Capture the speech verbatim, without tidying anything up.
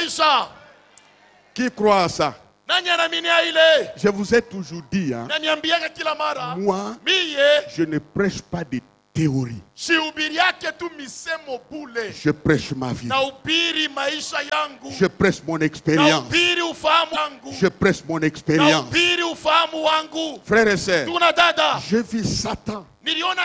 maisha. Qui croit à ça? Nani anaminia ile? Je vous ai toujours dit, hein, Nani ambiaka kila mara. moi, Miye. je ne prêche pas de théorie. Sihubiri yake tu misemo bule. Je prêche ma vie. Na ubiri maisha yangu. Je prêche mon Na expérience. ubiri ufahamu wangu. Je prêche mon Na expérience. ubiri ufahamu wangu. Frères et sœurs, Tuna dada. je vis Satan. Niliona